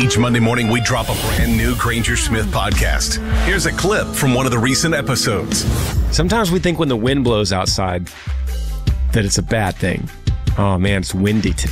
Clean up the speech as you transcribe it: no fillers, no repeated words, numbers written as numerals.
Each Monday morning, we drop a brand new Granger Smith podcast. Here's a clip from one of the recent episodes. Sometimes we think when the wind blows outside that it's a bad thing. Oh man, it's windy today.